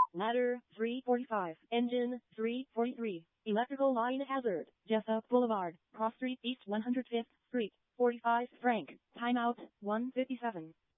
Ladder 345. Engine 343. Electrical line hazard. Jessup Boulevard, Cross Street East 105th Street. 45 franc. Timeout 157.